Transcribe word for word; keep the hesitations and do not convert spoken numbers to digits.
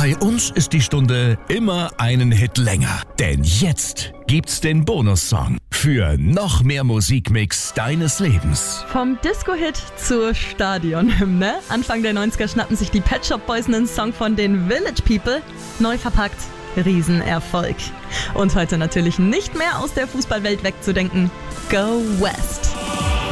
Bei uns ist die Stunde immer einen Hit länger. Denn jetzt gibt's den Bonussong für noch mehr Musikmix deines Lebens. Vom Disco-Hit zur Stadionhymne. Anfang der neunziger schnappen sich die Pet Shop Boys einen Song von den Village People. Neu verpackt. Riesenerfolg. Und heute natürlich nicht mehr aus der Fußballwelt wegzudenken. Go West!